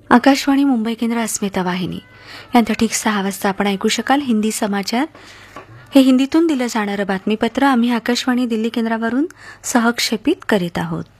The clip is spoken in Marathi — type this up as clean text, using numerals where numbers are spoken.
आकाशवाणी मुंबई केंद्र अस्मिता वाहिनी यांच्या ठीक 6 वाजता आपण ऐकू शकाल हिंदी समाचार. हे हिंदीतून दिलं जाणारं बातमीपत्र आम्ही आकाशवाणी दिल्ली केंद्रावरून सहक्षेपित करीत आहोत.